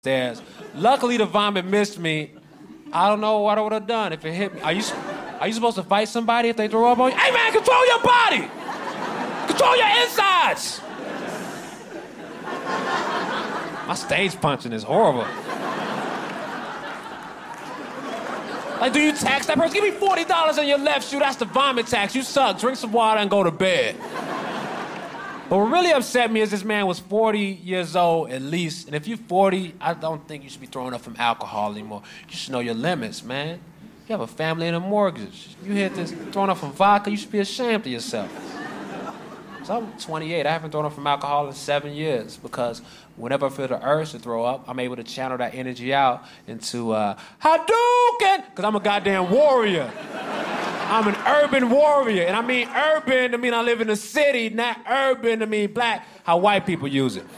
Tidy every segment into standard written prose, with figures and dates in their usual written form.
stairs. Luckily, the vomit missed me. I don't know what I would have done if it hit me. Are you supposed to fight somebody if they throw up on you? Hey, man, control your body! Control your insides! My stage punching is horrible. Like, do you tax that person? Give me $40 on your left shoe. That's the vomit tax. You suck. Drink some water and go to bed. But what really upset me is this man was 40 years old at least. And if you're 40, I don't think you should be throwing up from alcohol anymore. You should know your limits, man. You have a family and a mortgage. You hit this throwing up from vodka, you should be ashamed of yourself. So I'm 28. I haven't thrown up from alcohol in 7 years because whenever I feel the urge to throw up, I'm able to channel that energy out into Hadouken, because I'm a goddamn warrior. I'm an urban warrior. And I mean urban to mean I live in the city, not urban to mean black, how white people use it.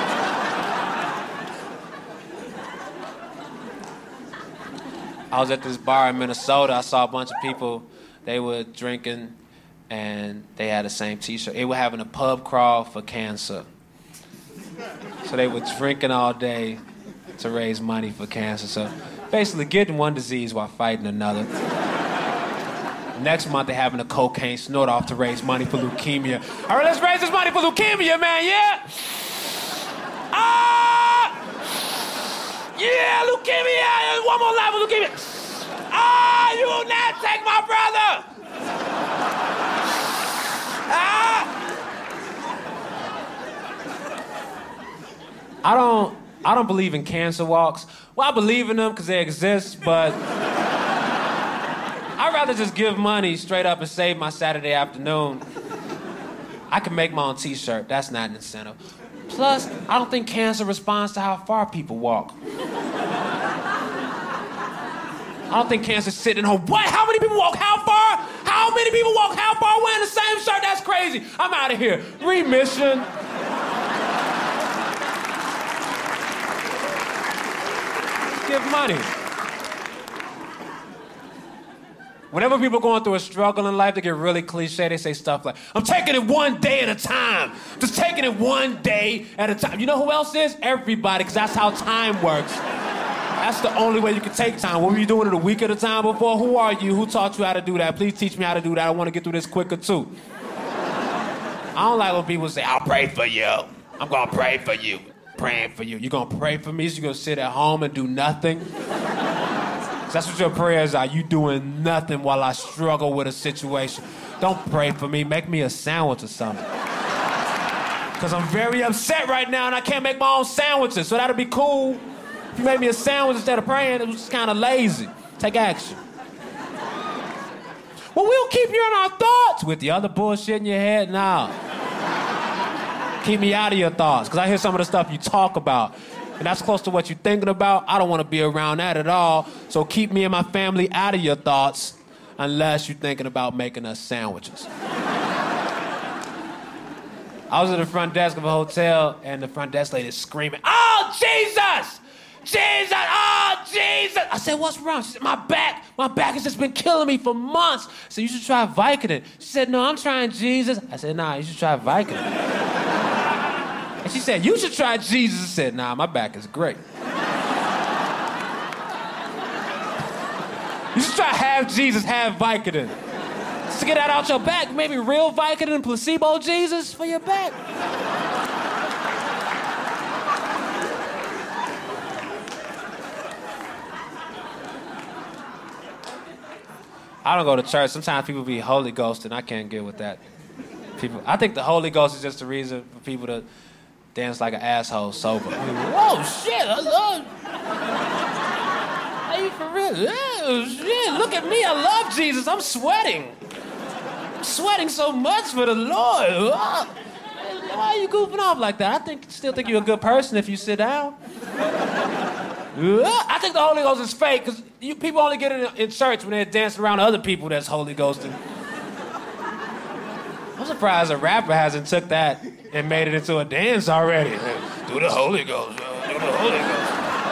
I was at this bar in Minnesota. I saw a bunch of people. They were drinking, and they had the same T-shirt. They were having a pub crawl for cancer. So they were drinking all day to raise money for cancer. So basically getting one disease while fighting another. Next month, they're having a cocaine snort-off to raise money for leukemia. All right, let's raise this money for leukemia, man, yeah? Ah! Yeah, leukemia! One more life of leukemia. Ah, you will not take my brother! Ah! I don't believe in cancer walks. Well, I believe in them because they exist, but I'd rather just give money straight up and save my Saturday afternoon. I can make my own T-shirt. That's not an incentive. Plus, I don't think cancer responds to how far people walk. I don't think cancer's sitting in her. What? How many people walk how far? How many people walk how far wearing the same shirt? That's crazy. I'm out of here. Remission. Give money. Whenever people are going through a struggle in life, they get really cliche. They say stuff like, I'm taking it one day at a time. Just taking it one day at a time. You know who else is? Everybody, because that's how time works. That's the only way you can take time. What were you doing it a week at a time before? Who are you? Who taught you how to do that? Please teach me how to do that. I want to get through this quicker, too. I don't like when people say, I'll pray for you. I'm going to pray for you. Praying for you. You're going to pray for me, so you're going to sit at home and do nothing? That's what your prayers are. You doing nothing while I struggle with a situation. Don't pray for me. Make me a sandwich or something. Because I'm very upset right now and I can't make my own sandwiches. So that'll be cool. If you make me a sandwich instead of praying, it was just kind of lazy. Take action. Well, we'll keep you in our thoughts. With the other bullshit in your head? Nah. Keep me out of your thoughts. Because I hear some of the stuff you talk about. And that's close to what you're thinking about. I don't want to be around that at all. So keep me and my family out of your thoughts unless you're thinking about making us sandwiches. I was at the front desk of a hotel, and the front desk lady is screaming, oh, Jesus! Jesus! Oh, Jesus! I said, what's wrong? She said, my back has just been killing me for months. I said, you should try Vicodin. She said, no, I'm trying Jesus. I said, nah, you should try Vicodin. And she said, you should try Jesus. I said, nah, my back is great. You should try half Jesus, half Vicodin. Just to get that out your back, maybe real Vicodin, placebo Jesus for your back. I don't go to church. Sometimes people be Holy Ghost, and I can't get with that. I think the Holy Ghost is just a reason for people to dance like an asshole sober. Whoa, shit, I love... Are you for real? Oh, shit, look at me, I love Jesus. I'm sweating. I'm sweating so much for the Lord. Oh. Why are you goofing off like that? Still think you're a good person if you sit down. I think the Holy Ghost is fake because people only get it in church when they're dancing around other people that's Holy Ghosting. I'm surprised a rapper hasn't took that and made it into a dance already. Do the Holy Ghost, do the Holy Ghost.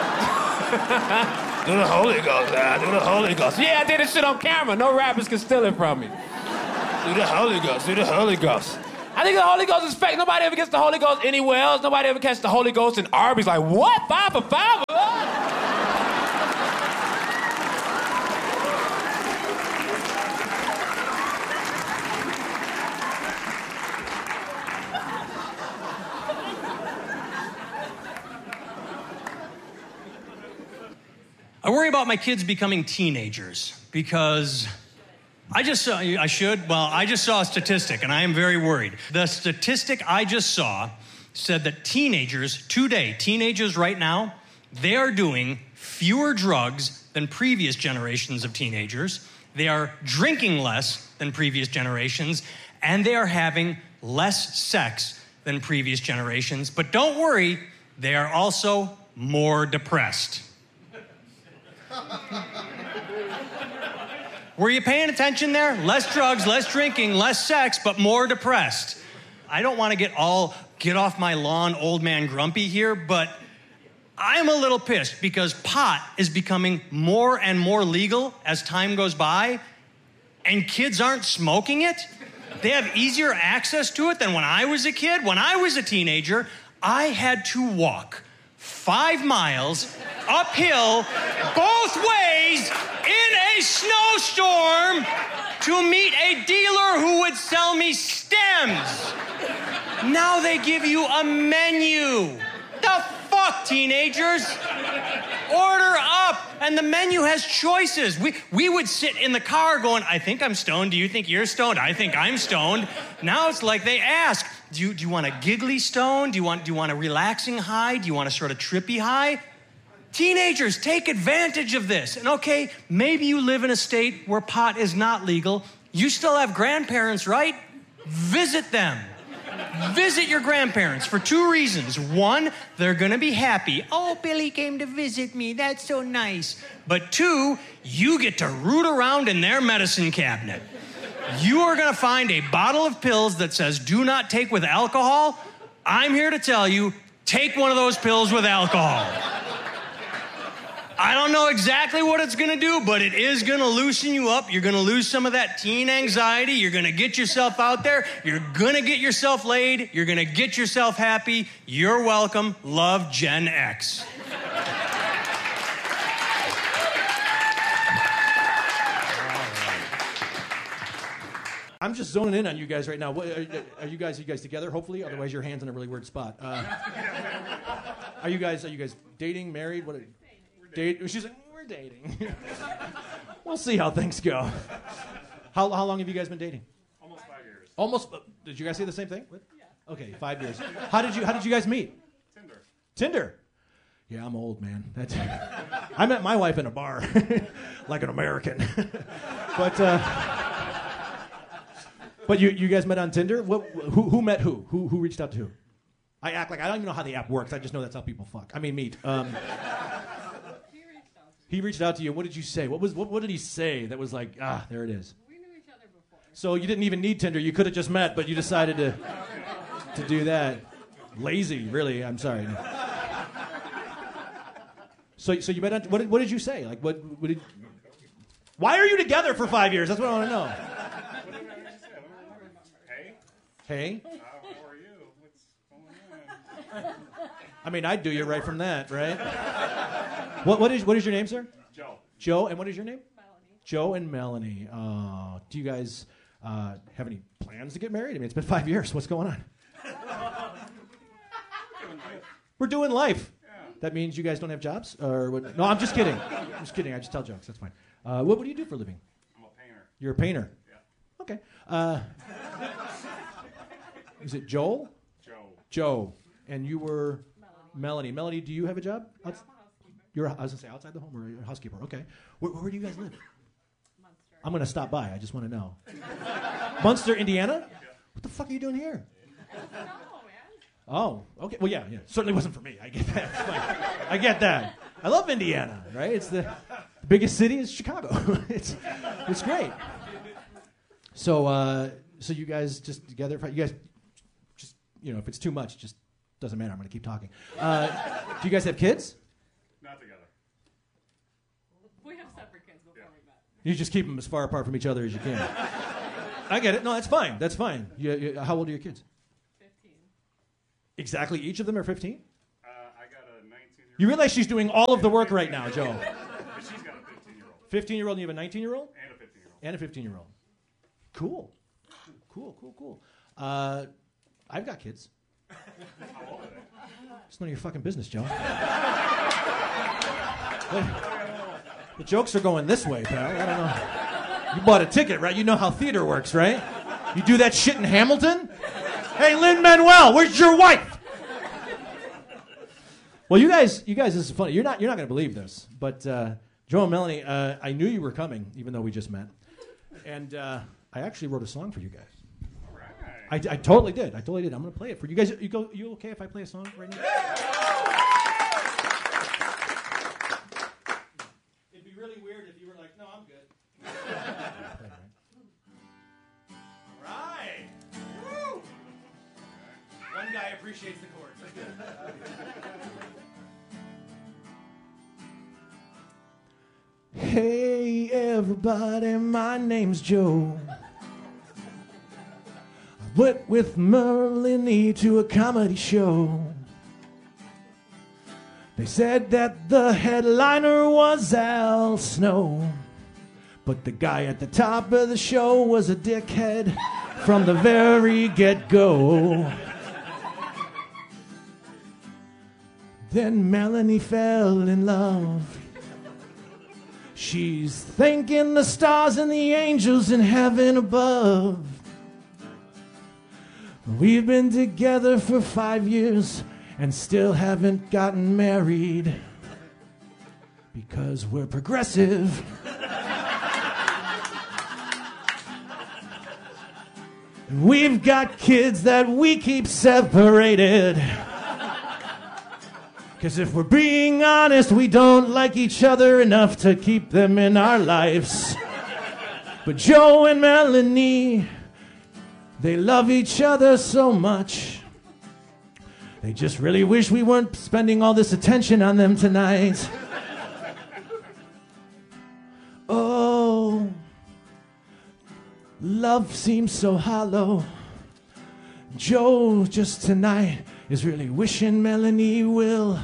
Do the Holy Ghost, do the Holy Ghost. Yeah, I did this shit on camera. No rappers can steal it from me. Do the Holy Ghost, do the Holy Ghost. I think the Holy Ghost is fake. Nobody ever gets the Holy Ghost anywhere else. Nobody ever gets the Holy Ghost in Arby's. Like, what? 5 for 5? I worry about my kids becoming teenagers because I just saw a statistic and I am very worried. The statistic I just saw said that teenagers right now, they are doing fewer drugs than previous generations of teenagers. They are drinking less than previous generations, and they are having less sex than previous generations. But don't worry, they are also more depressed. Were you paying attention there? Less drugs, less drinking, less sex, but more depressed. I don't want to get off my lawn old man grumpy here, but I'm a little pissed because pot is becoming more and more legal as time goes by, and kids aren't smoking it. They have easier access to it than when I was a kid. When I was a teenager, I had to walk 5 miles uphill both ways in a snowstorm to meet a dealer who would sell me stems. Now they give you a menu. The fuck, teenagers? Order up, and the menu has choices. We would sit in the car going, I think I'm stoned. Do you think you're stoned? I think I'm stoned. Now it's like they ask, do you want a giggly stone? Do you want a relaxing high? Do you want a sort of trippy high? Teenagers, take advantage of this. And okay, maybe you live in a state where pot is not legal. You still have grandparents, right? Visit them. Visit your grandparents for 2 reasons. 1, they're gonna be happy. Oh, Billy came to visit me. That's so nice. But 2, you get to root around in their medicine cabinet. You are gonna find a bottle of pills that says do not take with alcohol. I'm here to tell you, take one of those pills with alcohol. I don't know exactly what it's gonna do, but it is gonna loosen you up. You're gonna lose some of that teen anxiety. You're gonna get yourself out there. You're gonna get yourself laid. You're gonna get yourself happy. You're welcome. Love, Gen X. I'm just zoning in on you guys right now. Are you guys together? Hopefully, otherwise your hand's in a really weird spot. Are you guys dating, married? What? She's like, we're dating. We'll see how things go. How long have you guys been dating? Almost 5 years. Almost. Did you guys say the same thing? Yeah. Okay, 5 years. How did you guys meet? Tinder. Yeah, I'm old, man. I met my wife in a bar, like an American. But you guys met on Tinder? Who met who? Who reached out to who? I act like I don't even know how the app works. I just know that's how people fuck. I mean, meet. He reached out to you. What did you say? What did he say that was like, there it is? We knew each other before. So you didn't even need Tinder. You could have just met, but you decided to do that. Lazy, really. I'm sorry. So you met on. What did you say? Like what did? Why are you together for 5 years? That's what I want to know. Hey? How are you? What's going on? I mean, I'd do you right from that, right? What is your name, sir? Joe. Joe, and what is your name? Melanie. Joe and Melanie. Do you guys have any plans to get married? I mean, it's been 5 years. What's going on? We're doing life. Yeah. That means you guys don't have jobs? Or what? No, I'm just kidding. I'm just kidding. I just tell jokes. That's fine. What do you do for a living? I'm a painter. You're a painter? Yeah. Okay. Is it Joel? Joe. Joe. And you were? Melanie. Melanie, do you have a job? I'm a housekeeper. I was going to say outside the home or you're a housekeeper. Okay. Where do you guys live? Munster. I'm going to stop by. I just want to know. Munster, Indiana? Yeah. What the fuck are you doing here? No, man. Oh, okay. Well, yeah. Certainly wasn't for me. I get that. It's fine. I get that. I love Indiana, right? It's the biggest city is Chicago. It's great. So you guys just together? You guys just, if it's too much, just doesn't matter. I'm going to keep talking. Do you guys have kids? Not together. We have separate kids before we met. You just keep them as far apart from each other as you can. I get it. No, that's fine. That's fine. How old are your kids? Exactly, each of them are 15? I got a 19-year-old. You realize she's doing all of the work right now, Joe. But she's got a 15-year-old. 15-year-old and you have a 19-year-old? And a 15-year-old. And a 15-year-old. Cool. Cool. I've got kids. How old are they? It's none of your fucking business, Joe. The jokes are going this way, pal. I don't know. You bought a ticket, right? You know how theater works, right? You do that shit in Hamilton? Hey, Lin-Manuel, where's your wife? Well, you guys, this is funny. You're not going to believe this, but Joe and Melanie, I knew you were coming, even though we just met, and I actually wrote a song for you guys. All right. I totally did. I'm going to play it for you guys. You okay if I play a song right now? It'd be really weird if you were like, no, I'm good. All right. Woo! One guy appreciates the chords. That's good. Hey, everybody, my name's Joe. I went with Merlin to a comedy show. They said that the headliner was Al Snow, but the guy at the top of the show was a dickhead from the very get-go. Then Melanie fell in love. She's thanking the stars and the angels in heaven above. We've been together for 5 years and still haven't gotten married because we're progressive. And we've got kids that we keep separated. Because if we're being honest, we don't like each other enough to keep them in our lives. But Joe and Melanie, they love each other so much. They just really wish we weren't spending all this attention on them tonight. Oh, love seems so hollow. Joe just tonight is really wishing Melanie will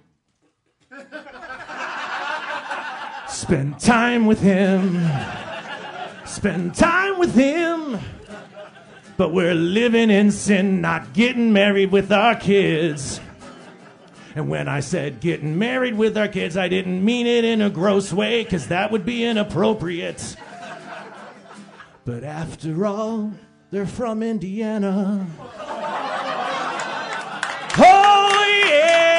spend time with him. Spend time with him. But we're living in sin, not getting married with our kids. And when I said getting married with our kids, I didn't mean it in a gross way, because that would be inappropriate. But after all, they're from Indiana. Oh, yeah!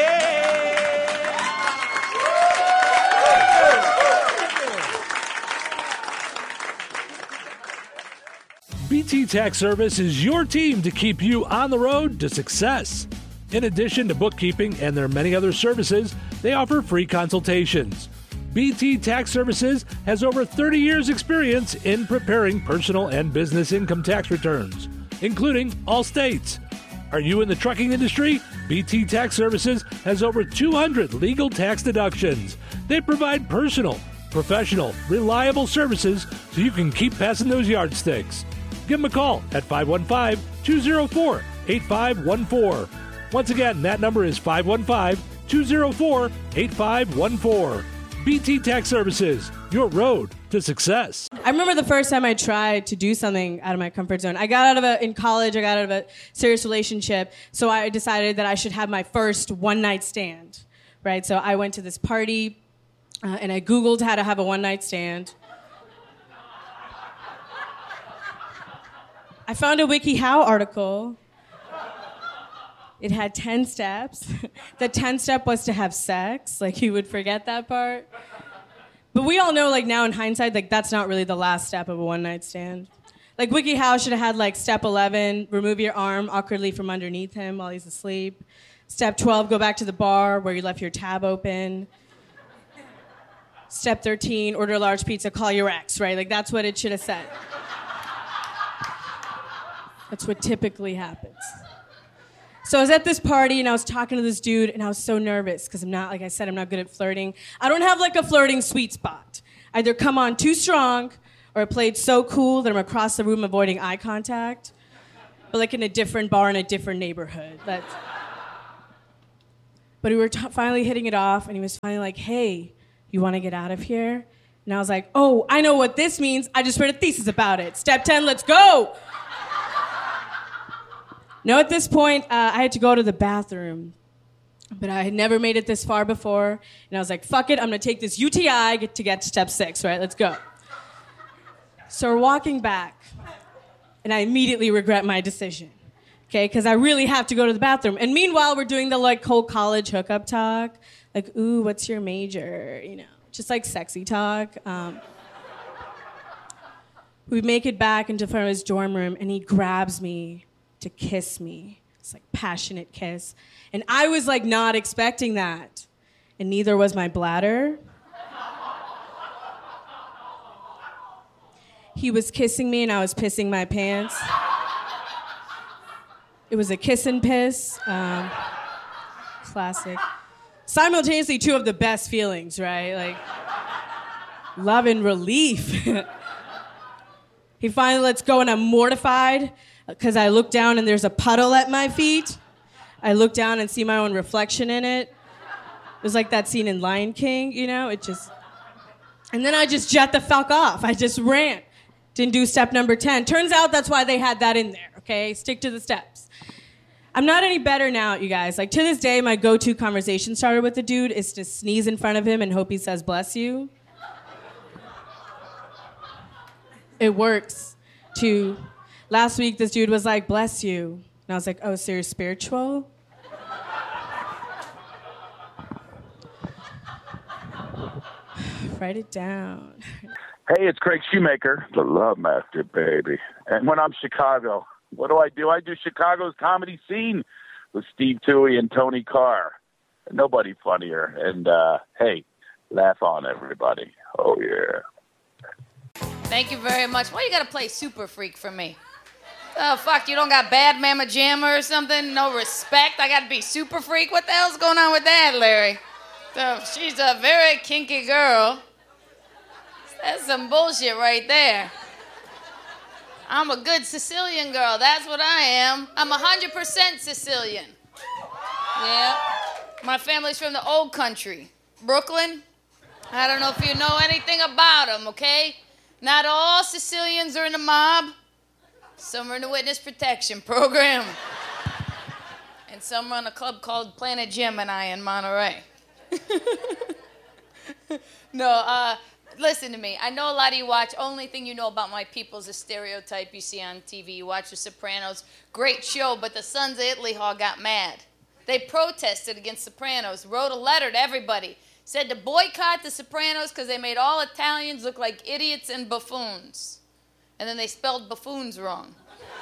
BT Tax Service is your team to keep you on the road to success. In addition to bookkeeping and their many other services, they offer free consultations. BT Tax Services has over 30 years' experience in preparing personal and business income tax returns, including all states. Are you in the trucking industry? BT Tax Services has over 200 legal tax deductions. They provide personal, professional, reliable services so you can keep passing those yardsticks. Give them a call at 515-204-8514. Once again, that number is 515-204-8514. BT Tax Services, your road to success. I remember the first time I tried to do something out of my comfort zone. In college, I got out of a serious relationship, so I decided that I should have my first one-night stand, right? So I went to this party, and I Googled how to have a one-night stand. I found a WikiHow article. It had 10 steps. The 10th step was to have sex. Like, you would forget that part. But we all know, like, now in hindsight, like, that's not really the last step of a one-night stand. Like, WikiHow should have had, like, step 11, remove your arm awkwardly from underneath him while he's asleep. Step 12, go back to the bar where you left your tab open. Step 13, order a large pizza, call your ex, right? Like, that's what it should have said. That's what typically happens. So I was at this party and I was talking to this dude and I was so nervous because I'm not, like I said, I'm not good at flirting. I don't have like a flirting sweet spot. Either come on too strong or I played so cool that I'm across the room avoiding eye contact. but like in a different bar in a different neighborhood. But we were finally hitting it off, and he was finally like, hey, you want to get out of here? And I was like, oh, I know what this means. I just read a thesis about it. Step 10, let's go. No, at this point, I had to go to the bathroom. But I had never made it this far before. And I was like, fuck it, I'm going to take this UTI to get to step 6, right? Let's go. So we're walking back. And I immediately regret my decision. Okay, because I really have to go to the bathroom. And meanwhile, we're doing the like whole college hookup talk. Like, ooh, what's your major? You know, just like sexy talk. We make it back into front of his dorm room, and he grabs me to kiss me. It's like passionate kiss. And I was like not expecting that. And neither was my bladder. He was kissing me and I was pissing my pants. It was a kiss and piss. Classic. Simultaneously, two of the best feelings, right? Like, love and relief. He finally lets go and I'm mortified because I look down and there's a puddle at my feet. I look down and see my own reflection in it. It was like that scene in Lion King, you know? And then I just jet the fuck off. I just ran. Didn't do step number 10. Turns out that's why they had that in there, okay? Stick to the steps. I'm not any better now, you guys. Like, to this day, my go-to conversation starter with the dude is to sneeze in front of him and hope he says, bless you. It works, too. Last week, this dude was like, bless you. And I was like, oh, so you're spiritual? Write it down. Hey, it's Craig Shoemaker, the Love Master, baby. And when I'm Chicago, what do? I do Chicago's comedy scene with Steve Toohey and Tony Carr. Nobody funnier. And, hey, laugh on, everybody. Oh, yeah. Thank you very much. Why you gotta play Super Freak for me? Oh, fuck, you don't got Bad Mama Jamma or something? No respect? I gotta be Super Freak? What the hell's going on with that, Larry? She's a very kinky girl. That's some bullshit right there. I'm a good Sicilian girl. That's what I am. I'm 100% Sicilian. Yeah. My family's from the old country. Brooklyn. I don't know if you know anything about them, okay? Not all Sicilians are in the mob. Some are in the witness protection program. And some run a club called Planet Gemini in Monterey. No, listen to me. I know a lot of you watch. Only thing you know about my people is a stereotype you see on TV. You watch The Sopranos. Great show, but the Sons of Italy all got mad. They protested against Sopranos, wrote a letter to everybody, said to boycott The Sopranos because they made all Italians look like idiots and buffoons. And then they spelled buffoons wrong.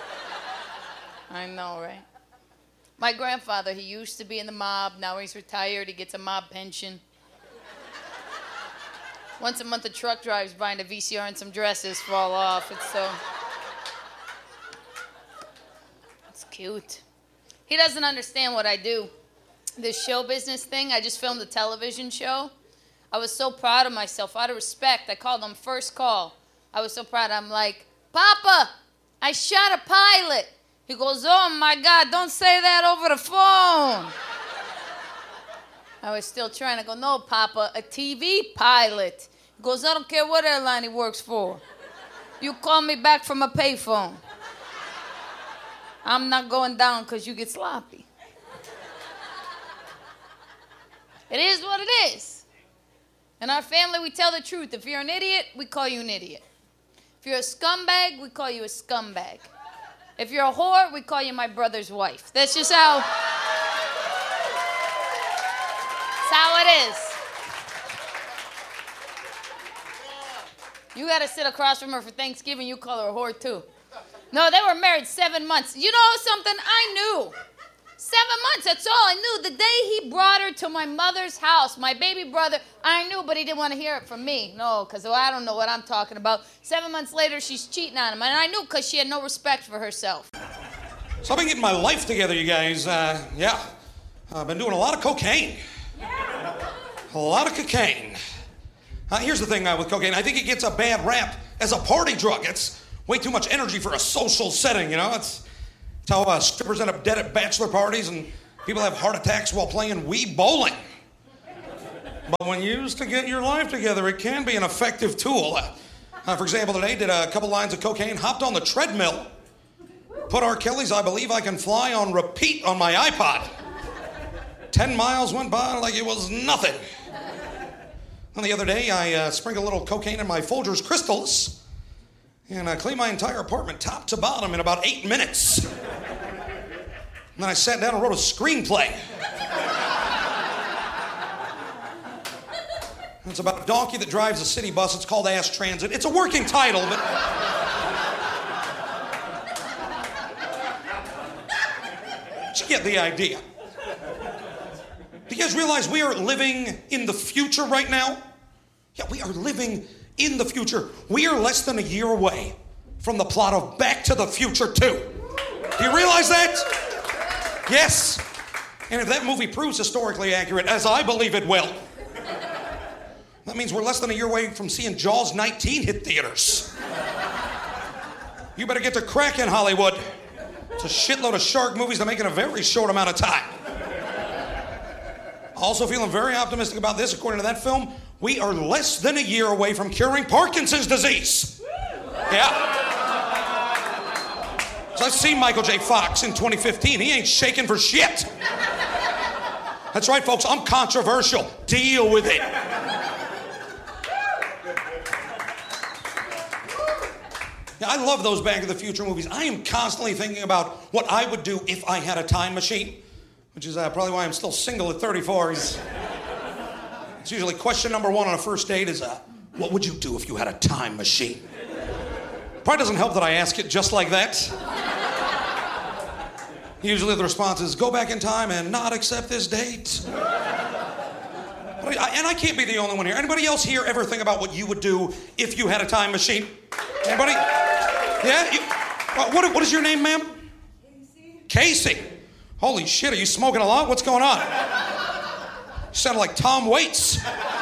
I know, right? My grandfather, he used to be in the mob. Now he's retired. He gets a mob pension. Once a month, a truck drives by and a VCR and some dresses fall off. It's cute. He doesn't understand what I do. This show business thing, I just filmed a television show. I was so proud of myself. Out of respect, I called him first call. I was so proud. I'm like, Papa, I shot a pilot. He goes, oh my God, don't say that over the phone. I was still trying to go, no, Papa, a TV pilot. He goes, I don't care what airline he works for. You call me back from a payphone. I'm not going down because you get sloppy. It is what it is. In our family, we tell the truth. If you're an idiot, we call you an idiot. If you're a scumbag, we call you a scumbag. If you're a whore, we call you my brother's wife. That's just how it is. You got to sit across from her for Thanksgiving, you call her a whore too. No, they were married 7 months. You know something? I knew. 7 months, that's all I knew. The day he brought her to my mother's house, my baby brother, I knew, but he didn't want to hear it from me. No, because I don't know what I'm talking about. 7 months later, she's cheating on him. And I knew because she had no respect for herself. So I've been getting my life together, you guys. Yeah. I've been doing a lot of cocaine. A lot of cocaine. Here's the thing with cocaine. I think it gets a bad rap as a party drug. It's way too much energy for a social setting, you know? It's It's how strippers end up dead at bachelor parties and people have heart attacks while playing Wii bowling. But when used to get your life together, it can be an effective tool. For example, today did a couple lines of cocaine, hopped on the treadmill, put R. Kelly's I Believe I Can Fly on repeat on my iPod. 10 miles went by like it was nothing. And the other day, I sprinkled a little cocaine in my Folgers crystals and I cleaned my entire apartment top to bottom in about 8 minutes. And then I sat down and wrote a screenplay. It's about a donkey that drives a city bus. It's called Ass Transit. It's a working title, but... you get the idea. Do you guys realize we are living in the future right now? Yeah, we are living in the future. We are less than a year away from the plot of Back to the Future 2. Do you realize that? Yes. And if that movie proves historically accurate, as I believe it will, that means we're less than a year away from seeing Jaws 19 hit theaters. You better get to cracking, Hollywood. It's a shitload of shark movies to make in a very short amount of time. Also feeling very optimistic about this. According to that film, we are less than a year away from curing Parkinson's disease. Yeah. So I've seen Michael J. Fox in 2015. He ain't shaking for shit. That's right, folks. I'm controversial. Deal with it. Yeah, I love those Back to the Future movies. I am constantly thinking about what I would do if I had a time machine, which is probably why I'm still single at 34. It's usually question number one on a first date is, what would you do if you had a time machine? Probably doesn't help that I ask it just like that. Usually the response is, go back in time and not accept this date. And I can't be the only one here. Anybody else here ever think about what you would do if you had a time machine? Anybody? Yeah? What is your name, ma'am? Casey. Casey. Holy shit, are you smoking a lot? What's going on? You sound like Tom Waits.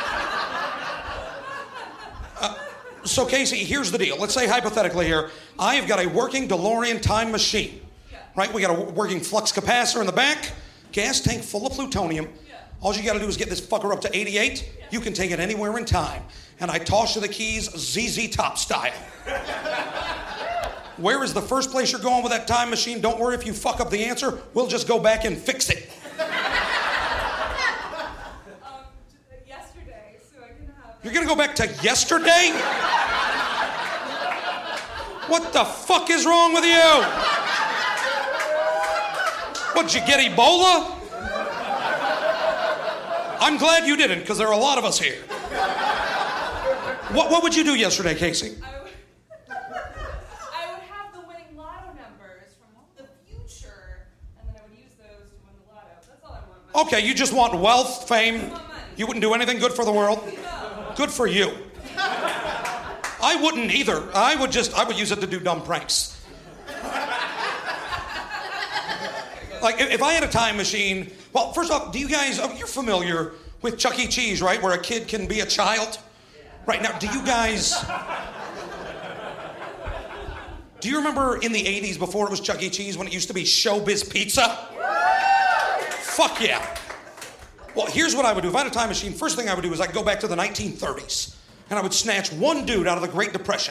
So Casey, here's the deal. Let's say hypothetically here, I've got a working DeLorean time machine. Right? We got a working flux capacitor in the back, gas tank full of plutonium. All you gotta do is get this fucker up to 88. You can take it anywhere in time. And I toss you the keys ZZ Top style. Where is the first place you're going with that time machine? Don't worry if you fuck up the answer. We'll just go back and fix it. Yesterday, so I can have... You're gonna go back to yesterday? What the fuck is wrong with you? What'd you get, Ebola? I'm glad you didn't, because there are a lot of us here. What would you do yesterday, Casey? I would have the winning lotto numbers from the future, and then I would use those to win the lotto. That's all I want. Okay, you just want wealth, fame. You wouldn't do anything good for the world? No. Good for you. I wouldn't either. I would use it to do dumb pranks. Like, if I had a time machine, well, first off, do you guys, you're familiar with Chuck E. Cheese, right? Where a kid can be a child? Right, now, do you remember in the 80s before it was Chuck E. Cheese when it used to be Showbiz Pizza? Fuck yeah. Well, here's what I would do. If I had a time machine, first thing I would do is I'd go back to the 1930s and I would snatch one dude out of the Great Depression.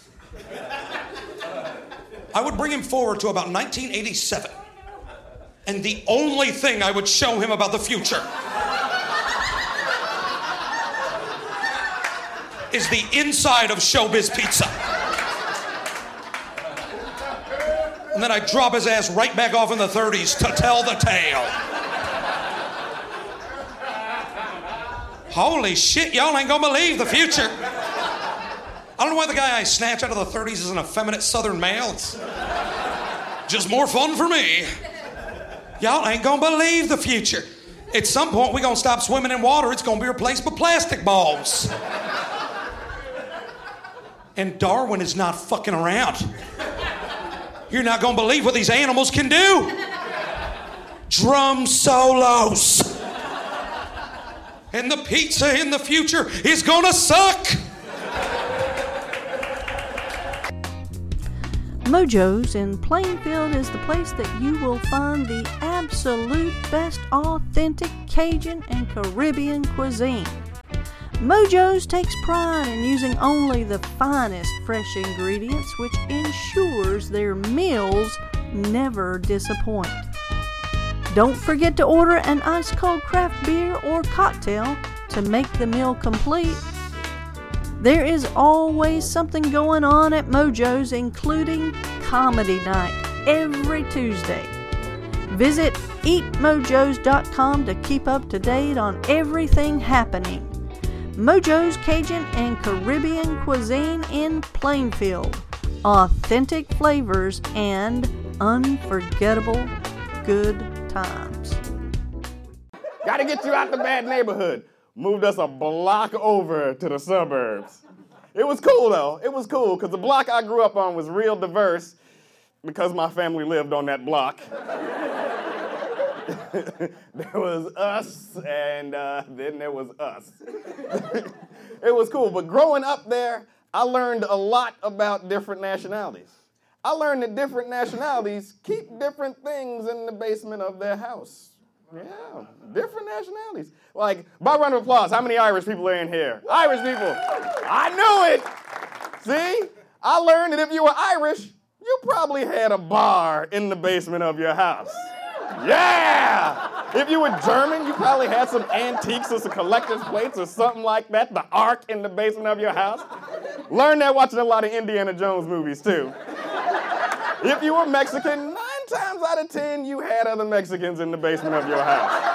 I would bring him forward to about 1987. And the only thing I would show him about the future is the inside of Showbiz Pizza. And then I'd drop his ass right back off in the 30s to tell the tale. Holy shit, y'all ain't gonna believe the future. I don't know why the guy I snatch out of the 30s is an effeminate Southern male. It's just more fun for me. Y'all ain't gonna believe the future. At some point, we're gonna stop swimming in water. It's gonna be replaced with plastic balls. And Darwin is not fucking around. You're not gonna believe what these animals can do. Drum solos. And the pizza in the future is gonna suck. Mojo's in Plainfield is the place that you will find the absolute best authentic Cajun and Caribbean cuisine. Mojo's takes pride in using only the finest fresh ingredients, which ensures their meals never disappoint. Don't forget to order an ice-cold craft beer or cocktail to make the meal complete. There is always something going on at Mojo's, including comedy night every Tuesday. Visit eatmojos.com to keep up to date on everything happening. Mojo's Cajun and Caribbean cuisine in Plainfield. Authentic flavors and unforgettable good times. Gotta get you out the bad neighborhood. Moved us a block over to the suburbs. It was cool though. It was cool because the block I grew up on was real diverse because my family lived on that block. There was us and then there was us. It was cool, but growing up there, I learned a lot about different nationalities. I learned that different nationalities keep different things in the basement of their house. Yeah, different nationalities. Like, by round of applause, how many Irish people are in here? Irish people. I knew it. See? I learned that if you were Irish, you probably had a bar in the basement of your house. Yeah! If you were German, you probably had some antiques or some collector's plates or something like that, the Ark in the basement of your house. Learned that watching a lot of Indiana Jones movies, too. If you were Mexican, 9 times out of 10, you had other Mexicans in the basement of your house.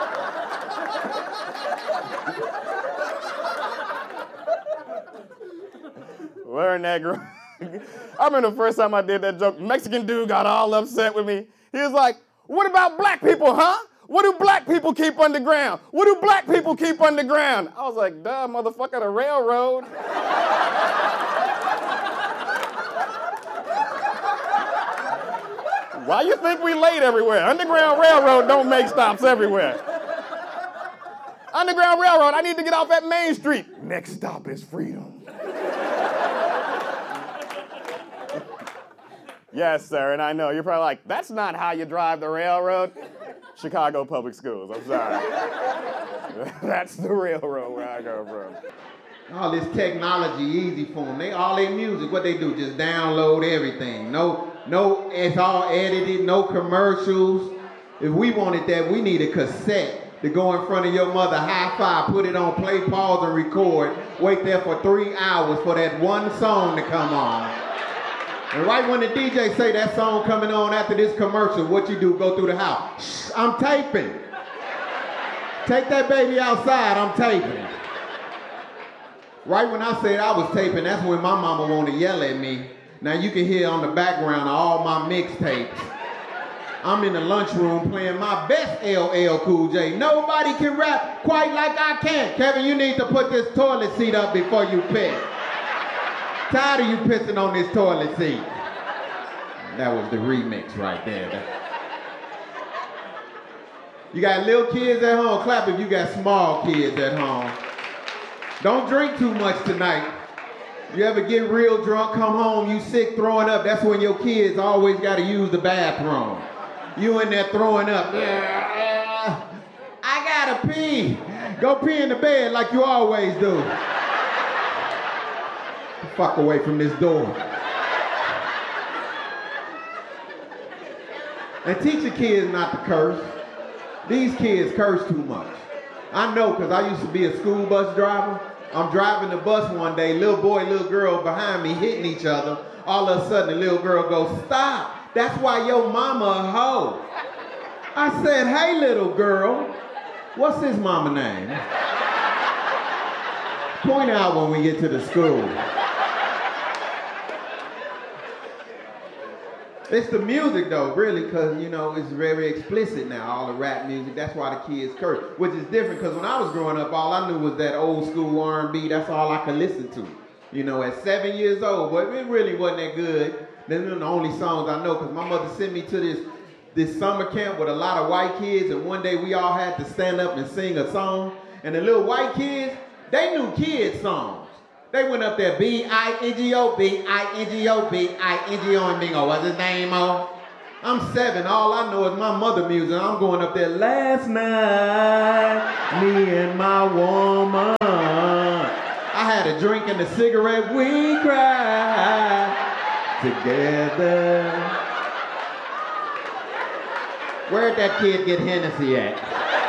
Learn that. I remember the first time I did that joke, Mexican dude got all upset with me. He was like, "What about black people, huh? What do black people keep underground? What do black people keep underground?" I was like, "Duh, motherfucker, the railroad." Why you think we late everywhere? Underground Railroad don't make stops everywhere. Underground Railroad, I need to get off at Main Street. Next stop is Freedom. Yes, sir, and I know, you're probably like, that's not how you drive the railroad. Chicago Public Schools, I'm sorry. That's the railroad where I go from. All this technology easy for them. All their music, what they do, just download everything. No, it's all edited, no commercials. If we wanted that, we need a cassette to go in front of your mother, high five, put it on play, pause, and record. Wait there for 3 hours for that one song to come on. And right when the DJ say that song coming on after this commercial, what you do, go through the house. Shh, I'm taping. Take that baby outside, I'm taping. Right when I said I was taping, that's when my mama wanted to yell at me. Now you can hear on the background of all my mixtapes. I'm in the lunchroom playing my best LL Cool J. Nobody can rap quite like I can. Kevin, you need to put this toilet seat up before you piss. Tired of you pissing on this toilet seat. That was the remix right there. You got little kids at home? Clap if you got small kids at home. Don't drink too much tonight. You ever get real drunk, come home, you sick, throwing up, that's when your kids always got to use the bathroom. You in there throwing up. I gotta pee. Go pee in the bed like you always do. Fuck away from this door. And teach your kids not to curse. These kids curse too much. I know, because I used to be a school bus driver. I'm driving the bus one day, little boy, little girl behind me hitting each other. All of a sudden, the little girl goes, "Stop, that's why your mama a hoe." I said, "Hey, little girl, what's his mama name?" Point out when we get to the school. It's the music though, really, because, you know, it's very explicit now, all the rap music. That's why the kids curse, which is different, because when I was growing up, all I knew was that old school R&B. That's all I could listen to. You know, at 7 years old, but it really wasn't that good. Them are the only songs I know, because my mother sent me to this summer camp with a lot of white kids, and one day we all had to stand up and sing a song. And the little white kids, they knew kids songs. They went up there, B-I-N-G-O, B-I-N-G-O, B-I-N-G-O, and bingo. What's his name, oh? I'm 7. All I know is my mother music. I'm going up there. Last night, me and my woman. I had a drink and a cigarette. We cried together. Where'd that kid get Hennessy at?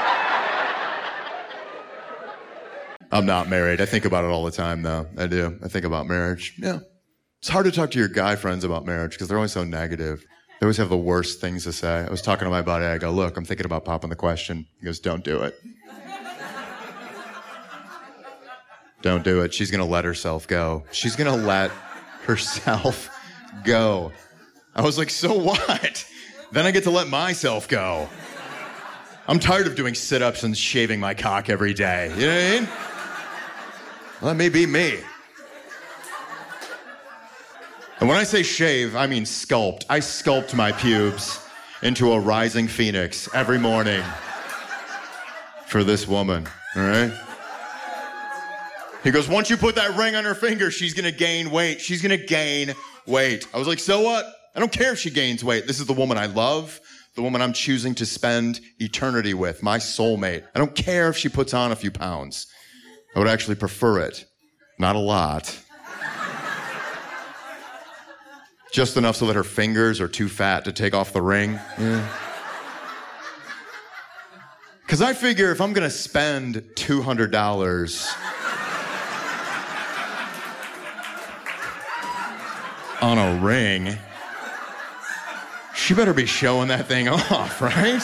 I'm not married. I think about it all the time, though. I do. I think about marriage. Yeah. It's hard to talk to your guy friends about marriage because they're always so negative. They always have the worst things to say. I was talking to my buddy. I go, look, I'm thinking about popping the question. He goes, don't do it. Don't do it. She's going to let herself go. She's going to let herself go. I was like, so what? Then I get to let myself go. I'm tired of doing sit-ups and shaving my cock every day. You know what I mean? Well, that may be me. And when I say shave, I mean sculpt. I sculpt my pubes into a rising phoenix every morning for this woman, all right? He goes, once you put that ring on her finger, she's going to gain weight. She's going to gain weight. I was like, so what? I don't care if she gains weight. This is the woman I love, the woman I'm choosing to spend eternity with, my soulmate. I don't care if she puts on a few pounds. I would actually prefer it. Not a lot. Just enough so that her fingers are too fat to take off the ring. Yeah. Because I figure if I'm going to spend $200 on a ring, she better be showing that thing off, right?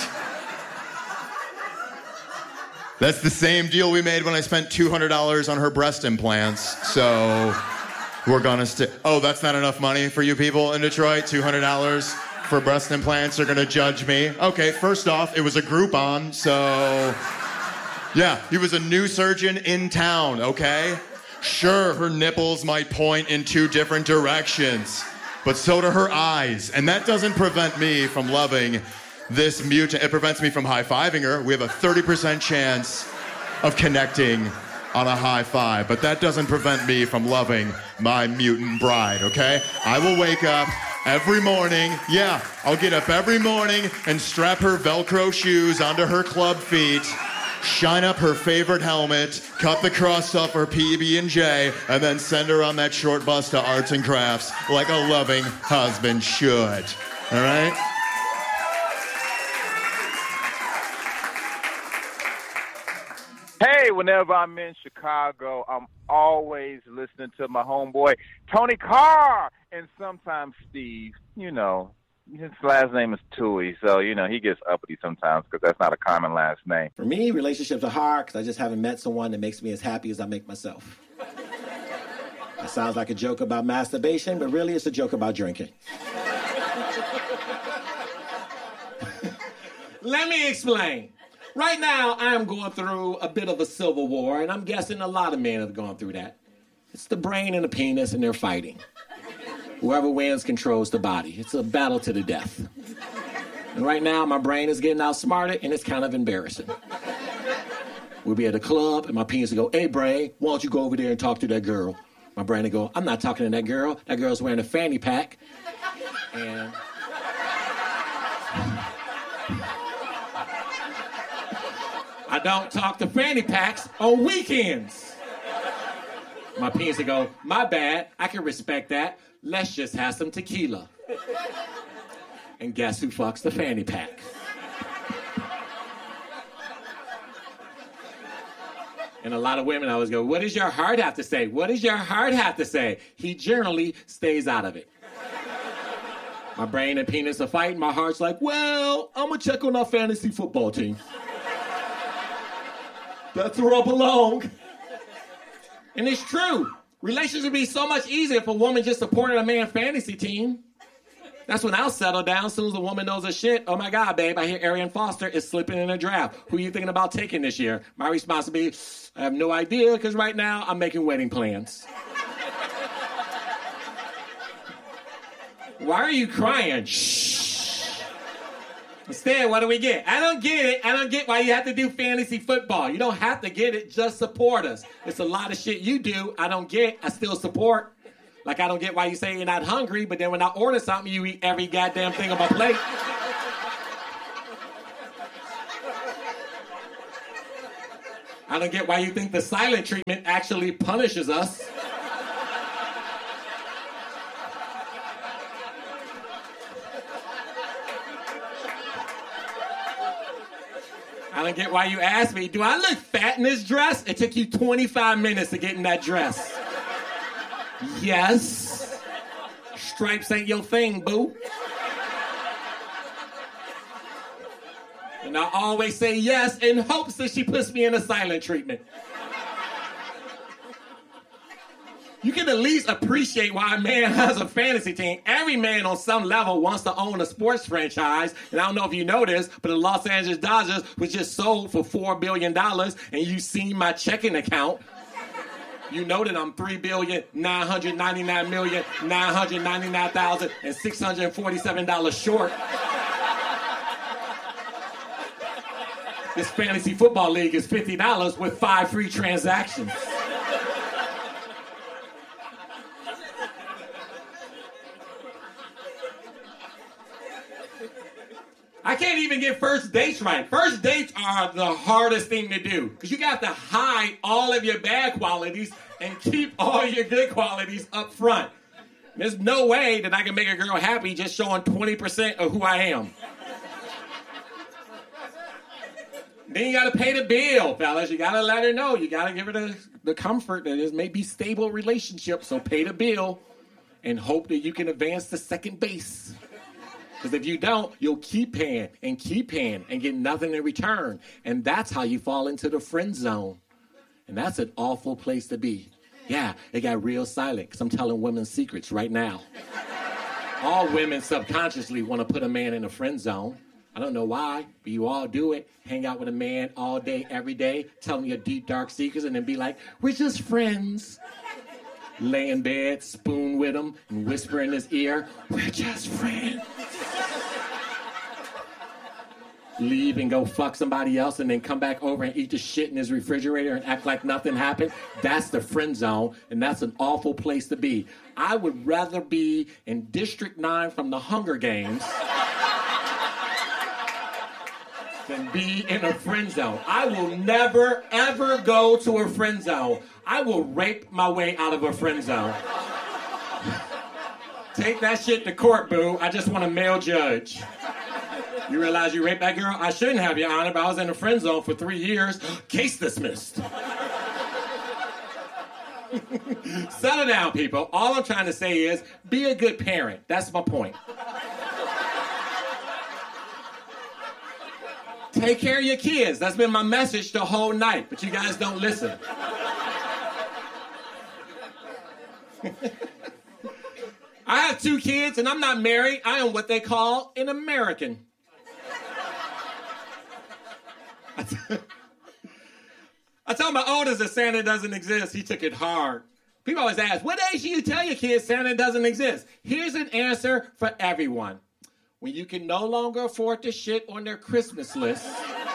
That's the same deal we made when I spent $200 on her breast implants. So we're gonna oh, that's not enough money for you people in Detroit? $200 for breast implants are gonna judge me? Okay, first off, it was a Groupon, so yeah, he was a new surgeon in town, okay? Sure, her nipples might point in 2 different directions, but so do her eyes, and that doesn't prevent me from loving this mutant. It prevents me from high-fiving her. We have a 30% chance of connecting on a high five, but that doesn't prevent me from loving my mutant bride, okay? I will wake up every morning, yeah, I'll get up every morning and strap her Velcro shoes onto her club feet, shine up her favorite helmet, cut the crust off her PB&J, and then send her on that short bus to arts and crafts like a loving husband should, all right? Hey, whenever I'm in Chicago, I'm always listening to my homeboy, Tony Carr, and sometimes Steve. You know, his last name is Tui, so, you know, he gets uppity sometimes because that's not a common last name. For me, relationships are hard because I just haven't met someone that makes me as happy as I make myself. That sounds like a joke about masturbation, but really it's a joke about drinking. Let me explain. Right now, I am going through a bit of a civil war, and I'm guessing a lot of men have gone through that. It's the brain and the penis, and they're fighting. Whoever wins controls the body. It's a battle to the death. And right now, my brain is getting outsmarted, and it's kind of embarrassing. We'll be at a club, and my penis will go, hey, brain, why don't you go over there and talk to that girl? My brain will go, I'm not talking to that girl. That girl's wearing a fanny pack. And I don't talk to fanny packs on weekends. My penis will go, my bad, I can respect that. Let's just have some tequila. And guess who fucks the fanny pack? And a lot of women always go, what does your heart have to say? What does your heart have to say? He generally stays out of it. My brain and penis are fighting. My heart's like, well, I'm going to check on our fantasy football team. That's where I belong. And it's true. Relationships would be so much easier if a woman just supported a man's fantasy team. That's when I'll settle down as soon as a woman knows her shit. Oh my God, babe, I hear Arian Foster is slipping in a draft. Who are you thinking about taking this year? My response would be, I have no idea, because right now I'm making wedding plans. Why are you crying? Shh. Instead, what do we get? I don't get it. I don't get why you have to do fantasy football. You don't have to get it. Just support us. It's a lot of shit you do. I don't get. I still support. Like, I don't get why you say you're not hungry, but then when I order something, you eat every goddamn thing on my plate. I don't get why you think the silent treatment actually punishes us. I don't get why you ask me, do I look fat in this dress? It took you 25 minutes to get in that dress. Yes. Stripes ain't your thing, boo. And I always say yes in hopes that she puts me in a silent treatment. You can at least appreciate why a man has a fantasy team. Every man on some level wants to own a sports franchise. And I don't know if you know this, but the Los Angeles Dodgers was just sold for $4 billion. And you seen my checking account. You know that I'm $3,999,999,647 short. This fantasy football league is $50 with 5 free transactions. I can't even get first dates right. First dates are the hardest thing to do because you got to hide all of your bad qualities and keep all your good qualities up front. There's no way that I can make a girl happy just showing 20% of who I am. Then you got to pay the bill, fellas. You got to let her know. You got to give her the comfort that it may be stable relationship. So pay the bill and hope that you can advance to second base. Because if you don't, you'll keep paying and get nothing in return. And that's how you fall into the friend zone. And that's an awful place to be. Yeah, it got real silent because I'm telling women secrets right now. All women subconsciously want to put a man in a friend zone. I don't know why, but you all do it. Hang out with a man all day, every day, tell him your deep, dark secrets, and then be like, we're just friends. Lay in bed, spoon with him, and whisper in his ear, we're just friends. Leave and go fuck somebody else and then come back over and eat the shit in his refrigerator and act like nothing happened. That's the friend zone, and that's an awful place to be. I would rather be in District 9 from the Hunger Games than be in a friend zone. I will never, ever go to a friend zone. I will rape my way out of a friend zone. Take that shit to court, boo. I just want a male judge. You realize you raped that girl? I shouldn't have, Your Honor, but I was in a friend zone for 3 years. Case dismissed. Settle down, people. All I'm trying to say is, be a good parent. That's my point. Take care of your kids. That's been my message the whole night, but you guys don't listen. I have 2 kids, and I'm not married. I am what they call an American. I told my oldest that Santa doesn't exist. He took it hard. People always ask, what age do you tell your kids Santa doesn't exist? Here's an answer for everyone. When you can no longer afford to shit on their Christmas list,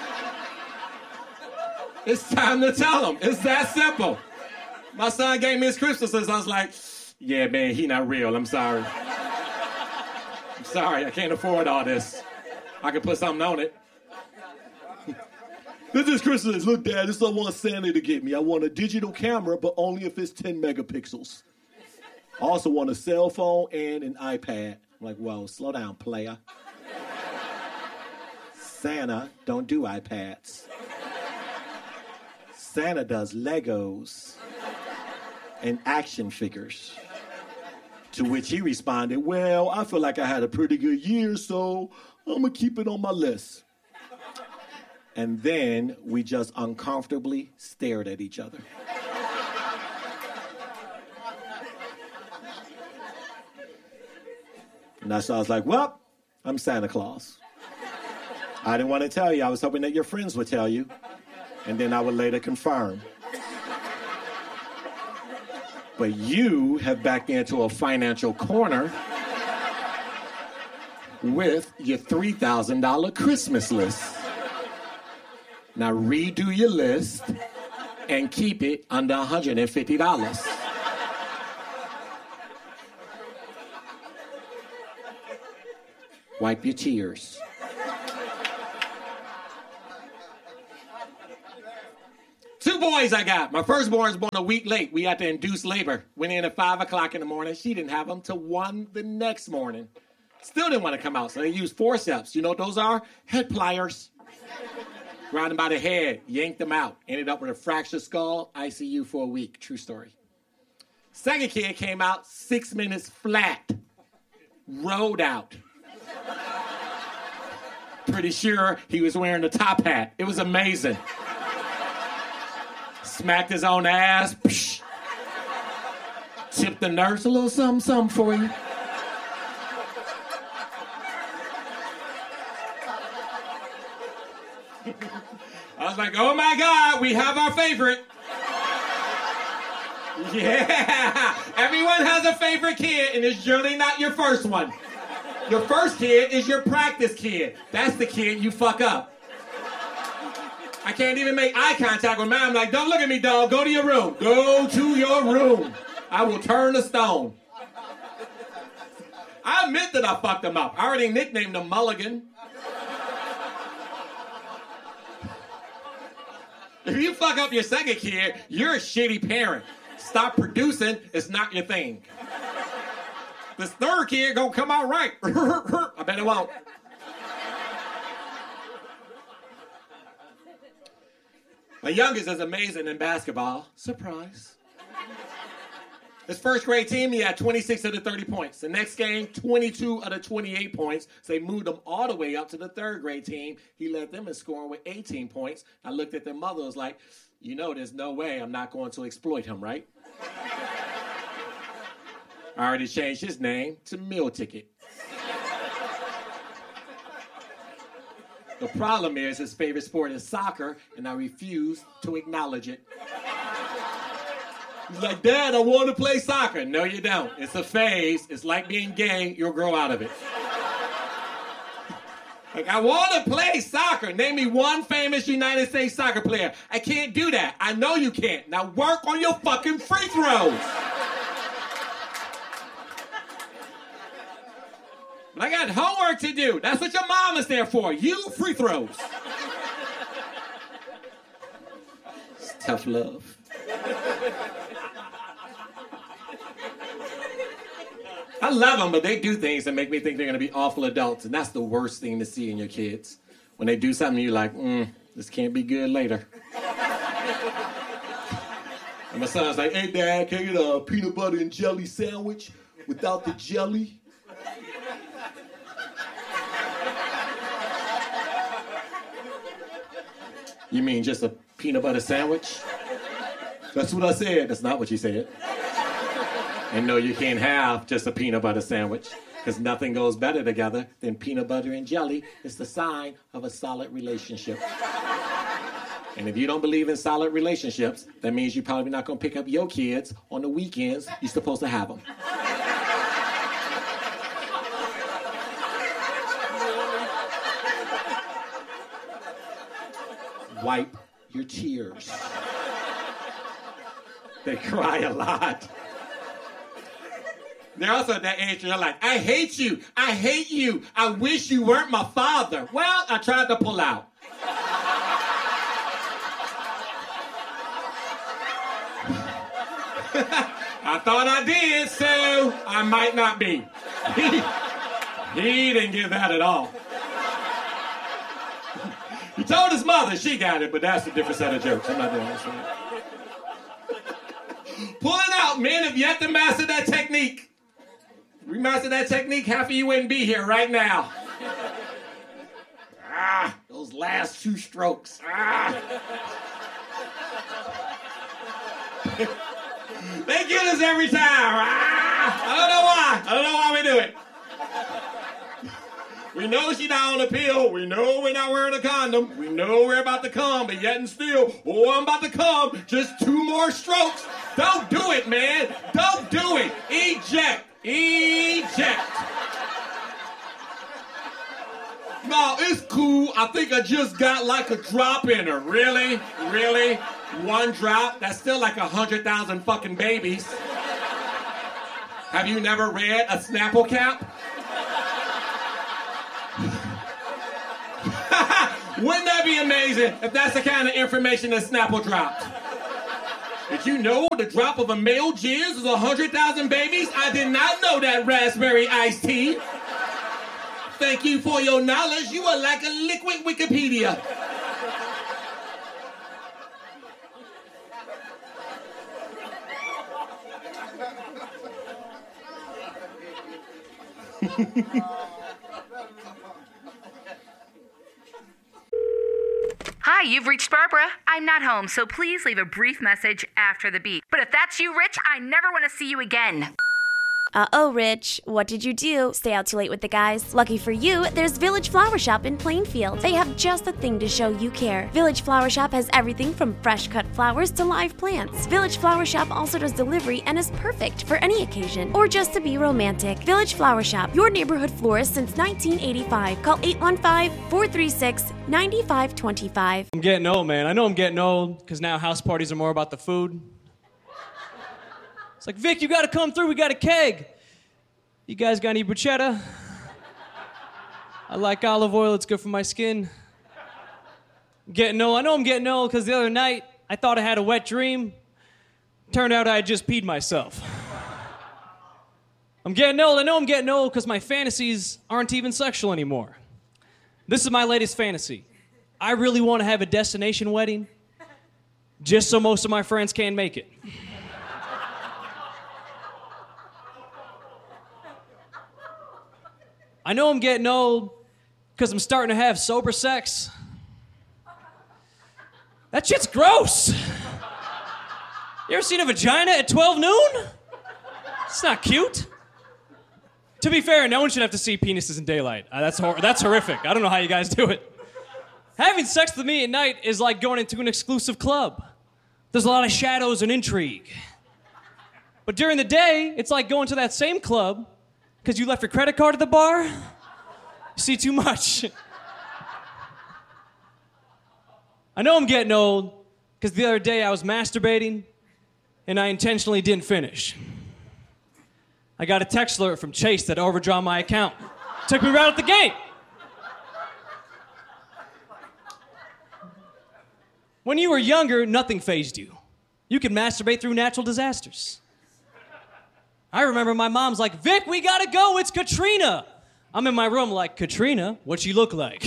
it's time to tell them. It's that simple. My son gave me his Christmas list. I was like, yeah, man, he not real. I'm sorry. I'm sorry. I can't afford all this. I can put something on it. This is Christmas. Look, Dad, this is what I want Santa to get me. I want a digital camera, but only if it's 10 megapixels. I also want a cell phone and an iPad. I'm like, whoa, slow down, player. Santa don't do iPads. Santa does Legos and action figures. To which he responded, well, I feel like I had a pretty good year, so I'm going to keep it on my list. And then we just uncomfortably stared at each other. And so I was like, well, I'm Santa Claus. I didn't want to tell you. I was hoping that your friends would tell you. And then I would later confirm. But you have backed me into a financial corner with your $3,000 Christmas list. Now redo your list and keep it under $150. Wipe your tears. Two boys I got. My firstborn was born a week late. We had to induce labor. Went in at 5 o'clock in the morning. She didn't have them till 1 the next morning. Still didn't want to come out, so they used forceps. You know what those are? Head pliers. Grabbed them by the head, yanked them out. Ended up with a fractured skull, ICU for a week. True story. Second kid came out 6 minutes flat. Rolled out. Pretty sure he was wearing a top hat. It was amazing. Smacked his own ass. Psh. Tipped the nurse a little something for you. I was like, oh my God, we have our favorite. Yeah. Everyone has a favorite kid, and it's generally not your first one. Your first kid is your practice kid. That's the kid you fuck up. I can't even make eye contact with mine. I'm like, don't look at me, dog. Go to your room. Go to your room. I will turn to stone. I admit that I fucked him up. I already nicknamed him Mulligan. If you fuck up your second kid, you're a shitty parent. Stop producing. It's not your thing. This third kid gonna come out right. I bet it won't. My youngest is amazing in basketball. Surprise. His first grade team, he had 26 of the 30 points. The next game, 22 of the 28 points. So they moved him all the way up to the third grade team. He led them in scoring with 18 points. I looked at their mother, was like, you know there's no way I'm not going to exploit him, right? I already changed his name to Meal Ticket. The problem is his favorite sport is soccer, and I refuse to acknowledge it. He's like, Dad, I want to play soccer. No, you don't. It's a phase. It's like being gay. You'll grow out of it. Like, I want to play soccer. Name me one famous United States soccer player. I can't do that. I know you can't. Now work on your fucking free throws. But I got homework to do. That's what your mom is there for. You free throws. It's tough love. I love them, but they do things that make me think they're going to be awful adults, and that's the worst thing to see in your kids. When they do something, you're like, this can't be good later. And my son's like, hey, Dad, can I get a peanut butter and jelly sandwich without the jelly? You mean just a peanut butter sandwich? That's what I said. That's not what you said. And no, you can't have just a peanut butter sandwich, because nothing goes better together than peanut butter and jelly. It's the sign of a solid relationship. And if you don't believe in solid relationships, that means you're probably not going to pick up your kids on the weekends you're supposed to have them. Wipe your tears. They cry a lot. They're also at that age where they're like, I hate you. I hate you. I wish you weren't my father. Well, I tried to pull out. I thought I did, so I might not be. He didn't get that at all. He told his mother she got it, but that's a different set of jokes. I'm not doing this one. Pull it out, men have yet to master that technique. If we mastered that technique, half of you wouldn't be here right now. Those last 2 strokes. They get us every time. I don't know why. I don't know why we do it. We know she's not on the pill. We know we're not wearing a condom. We know we're about to come, but yet and still, I'm about to come. Just 2 more strokes. Don't do it, man. Don't do it. Eject. Eject. Oh, it's cool. I think I just got like a drop in her. Really? Really? One drop? That's still like 100,000 fucking babies. Have you never read a Snapple cap? Wouldn't that be amazing if that's the kind of information that Snapple dropped? Did you know the drop of a male jizz is 100,000 babies? I did not know that, raspberry iced tea. Thank you for your knowledge. You are like a liquid Wikipedia. Hi, you've reached Barbara. I'm not home, so please leave a brief message after the beep. But if that's you, Rich, I never want to see you again. Uh-oh, Rich. What did you do? Stay out too late with the guys? Lucky for you, there's Village Flower Shop in Plainfield. They have just the thing to show you care. Village Flower Shop has everything from fresh-cut flowers to live plants. Village Flower Shop also does delivery and is perfect for any occasion or just to be romantic. Village Flower Shop, your neighborhood florist since 1985. Call 815-436-9525. I'm getting old, man. I know I'm getting old because now house parties are more about the food. It's like, Vic, you gotta come through, we got a keg. You guys got any bruschetta? I like olive oil, it's good for my skin. I'm getting old. I know I'm getting old because the other night I thought I had a wet dream. Turned out I had just peed myself. I'm getting old. I know I'm getting old because my fantasies aren't even sexual anymore. This is my latest fantasy. I really want to have a destination wedding just so most of my friends can't make it. I know I'm getting old because I'm starting to have sober sex. That shit's gross. You ever seen a vagina at 12 noon? It's not cute. To be fair, no one should have to see penises in daylight. That's horrific. I don't know how you guys do it. Having sex with me at night is like going into an exclusive club. There's a lot of shadows and intrigue. But during the day, it's like going to that same club because you left your credit card at the bar? You see too much. I know I'm getting old because the other day I was masturbating and I intentionally didn't finish. I got a text alert from Chase that overdrawn my account. Took me right out the gate. When you were younger, nothing fazed you. You could masturbate through natural disasters. I remember my mom's like, Vic, we gotta go, it's Katrina. I'm in my room like, Katrina? What'd she look like?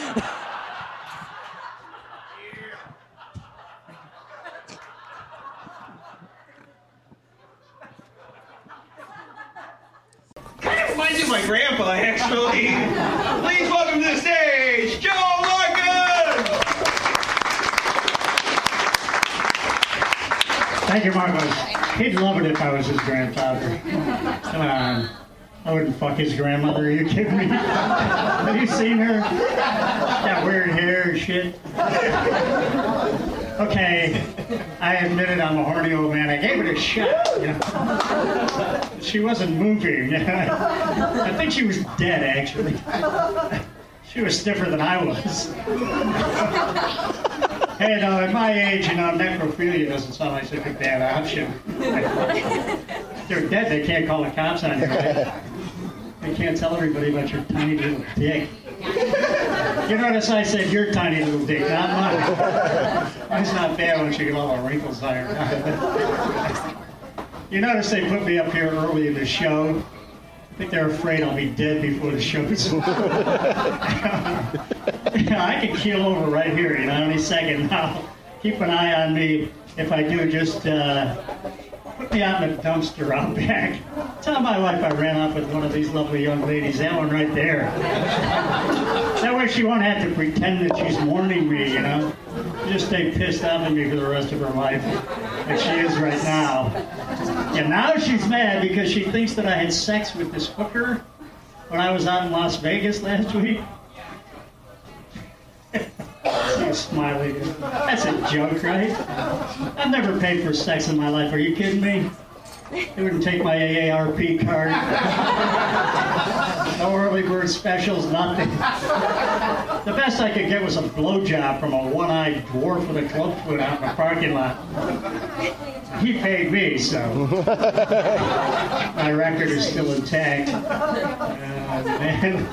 Kind of reminds me of my grandpa, actually. Please welcome to the stage, Joe Larkin! Thank you, Marcos. He'd love it if I was his grandfather. Come on. I wouldn't fuck his grandmother. Are you kidding me? Have you seen her? That weird hair and shit. Okay, I admitted I'm a horny old man. I gave it a shot, you know. She wasn't moving. I think she was dead, actually. She was stiffer than I was. Hey, no, at my age, you know, necrophilia doesn't sound like such a bad option. If they're dead, they can't call the cops on you, right? They can't tell everybody about your tiny little dick. You notice I said your tiny little dick, not mine. Mine's not bad once you get all the wrinkles ironed out. You notice they put me up here early in the show. I think they're afraid I'll be dead before the show's over. I can keel over right here, you know, any second now. Keep an eye on me. If I do, just put me out in a dumpster out back. Tell my wife I ran off with one of these lovely young ladies. That one right there. That way she won't have to pretend that she's mourning me, you know. Just stay pissed off at me for the rest of her life, like she is right now. And now she's mad because she thinks that I had sex with this hooker when I was out in Las Vegas last week. So smiling. That's a joke, right? I've never paid for sex in my life. Are you kidding me? They wouldn't take my AARP card. No early bird specials, nothing. The best I could get was a blowjob from a one-eyed dwarf with a club foot out in the parking lot. He paid me, so my record is still intact. Man.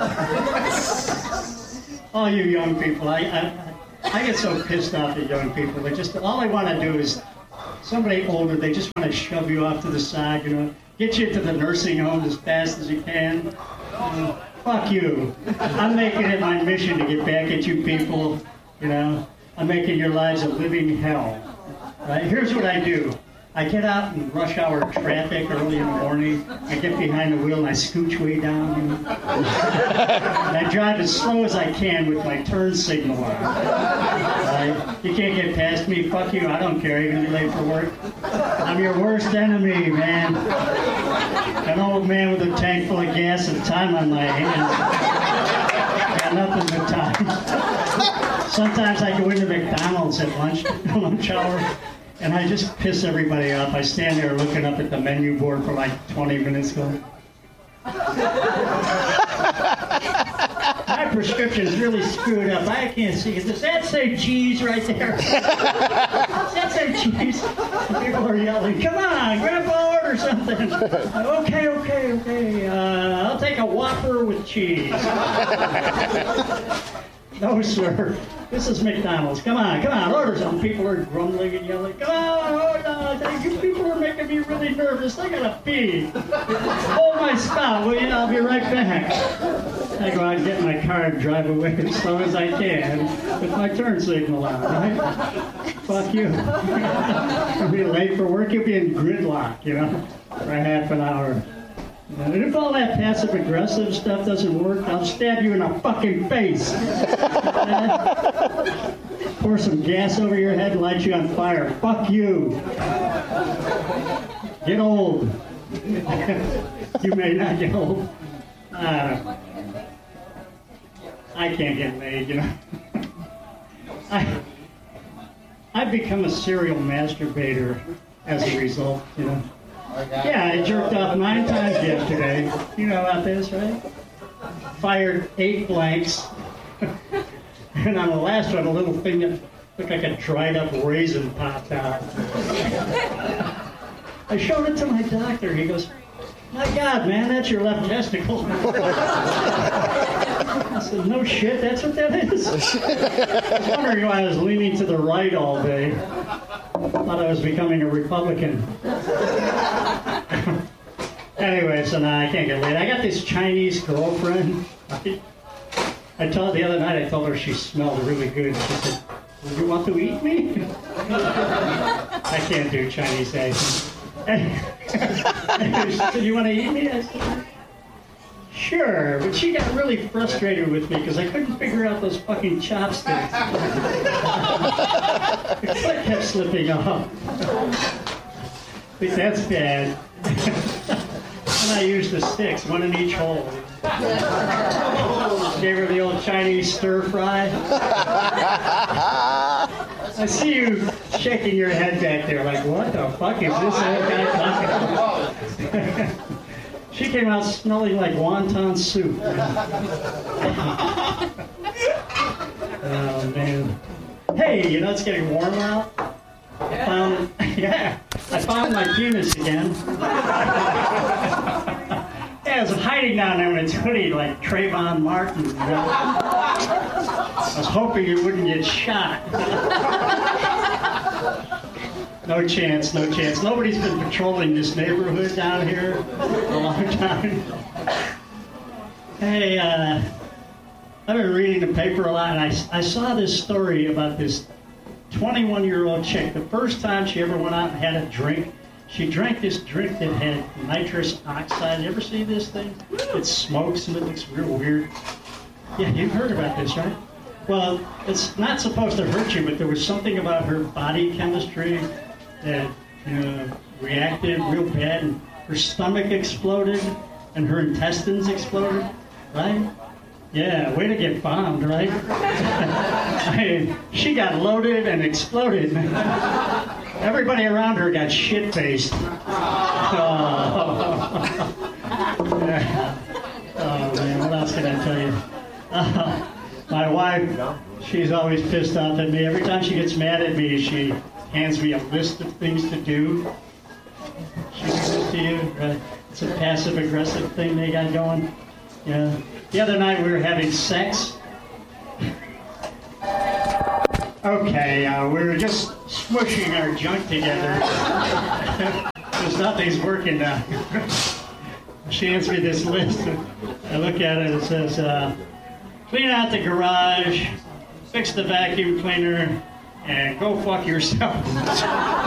All you young people, I get so pissed off at young people. They just, all they want to do is, somebody older, they just want to shove you off to the side, you know, get you to the nursing home as fast as you can. Fuck you. I'm making it my mission to get back at you people, you know. I'm making your lives a living hell. Right? Here's what I do. I get out in rush hour traffic early in the morning. I get behind the wheel and I scooch way down. You know? And I drive as slow as I can with my turn signal on. Right? You can't get past me. Fuck you. I don't care. You're going to be late for work. I'm your worst enemy, man. An old man with a tank full of gas and time on my hands. Got nothing but time. Sometimes I go into McDonald's at lunch hour. And I just piss everybody off. I stand there looking up at the menu board for like 20 minutes going. My prescription's really screwed up. I can't see it. Does that say cheese right there? Does that say cheese? People are yelling, come on, Grandpa, order something. Okay. I'll take a Whopper with cheese. No, sir. This is McDonald's. Come on, order something. People are grumbling and yelling. Come on, you people are making me really nervous. I gotta pee. Hold my spout, will you? I'll be right back. I go out and get in my car and drive away as slow as I can with my turn signal on, right? Fuck you. You'll be late for work. You'll be in gridlock, you know, for a half an hour. And if all that passive-aggressive stuff doesn't work, I'll stab you in the fucking face. Pour some gas over your head and light you on fire. Fuck you. Get old. You may not get old. I can't get laid, you know. I've become a serial masturbator as a result, you know. Yeah, I jerked off 9 times yesterday. You know about this, right? Fired 8 blanks. And on the last one, a little thing that looked like a dried up raisin popped out. I showed it to my doctor. He goes, my God, man, that's your left testicle. I said, no shit, that's what that is. I was wondering why I was leaning to the right all day. Thought I was becoming a Republican. Anyway, so now I can't get laid. I got this Chinese girlfriend. I told the other night, I told her she smelled really good. She said, would you want to eat me? I can't do Chinese accent. She said, you want to eat me? I said, sure. But she got really frustrated with me because I couldn't figure out those fucking chopsticks. The clip kept slipping off. I think that's bad. And I used the sticks, one in each hole. Gave her the old Chinese stir fry. I see you shaking your head back there like, what the fuck is this old guy talking about? She came out smelling like wonton soup. Oh, man. Hey, you know it's getting warm out? I found my penis again. Yeah, I was hiding down there in its hoodie like Trayvon Martin. You know? I was hoping it wouldn't get shot. No chance. Nobody's been patrolling this neighborhood down here for a long time. Hey, I've been reading the paper a lot, and I saw this story about this 21-year-old chick. The first time she ever went out and had a drink, she drank this drink that had nitrous oxide. You ever see this thing? It smokes and it looks real weird. Yeah, you've heard about this, right? Well, it's not supposed to hurt you, but there was something about her body chemistry that reacted real bad, and her stomach exploded, and her intestines exploded, right? Yeah, way to get bombed, right? She got loaded and exploded. Everybody around her got shit-faced. Oh man, what else can I tell you? My wife, she's always pissed off at me. Every time she gets mad at me, she hands me a list of things to do. She gives this to you. It's a passive-aggressive thing they got going. Yeah. The other night we were having sex. Okay, we were just smushing our junk together. Because nothing's working now. She hands me this list. I look at it, it says, clean out the garage, fix the vacuum cleaner, and go fuck yourself.